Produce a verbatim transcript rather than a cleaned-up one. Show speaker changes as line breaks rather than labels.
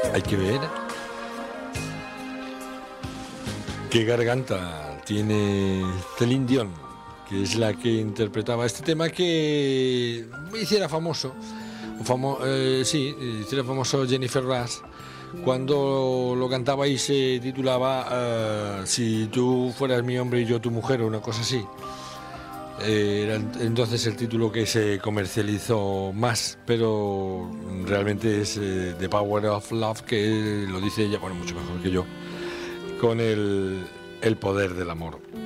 Hay que ver qué garganta tiene Celine Dion, que es la que interpretaba este tema que hiciera famoso, o famo, eh, sí, hiciera famoso Jennifer Rush, cuando lo cantaba y se titulaba uh, Si tú fueras mi hombre y yo tu mujer, o una cosa así. Eh, era entonces el título que se comercializó más, pero realmente es eh, The Power of Love, que lo dice ella, bueno, mucho mejor que yo, con el, el poder del amor.